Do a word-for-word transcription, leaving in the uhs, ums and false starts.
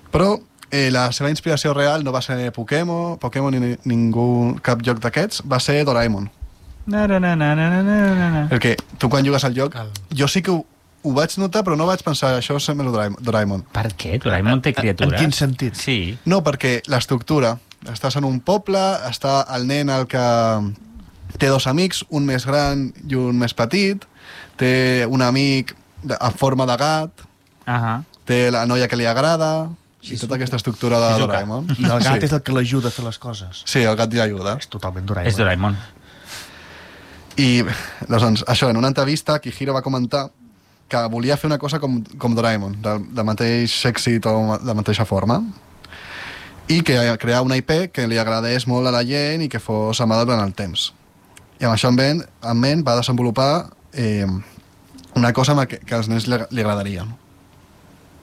Però eh, la seva inspiració real no va ser Pokémon, Pokémon ni ningú, cap joc d'aquests, va ser Doraemon. Na, na, na, na, na, na, na. Perquè tu quan jugues al joc, jo sí que ho, ho vaig notar, però no vaig pensar això sembla Doraemon. Per què? Doraemon té criatures? En quin sentit? Sí. No, perquè l'estructura. Estàs en un poble, està el nen el que té dos amics, un més gran i un més petit, té un amic en forma de gat, Ahà. té la noia que li agrada, i tota aquesta estructura de Shizuka. Doraemon. I el gat Sí. és el que l'ajuda a fer les coses. Sí, el gat li ajuda. És totalment Doraemon. És Doraemon. I, doncs, això, en una entrevista, Kihiro va comentar que volia fer una cosa com, com Doraemon, de, de mateix èxit o de mateixa forma, i que crear una I P que li agradés molt a la gent i que fos amada durant el temps. I amb això en ment, en ment va desenvolupar eh, una cosa que, que als nens li, li agradaria.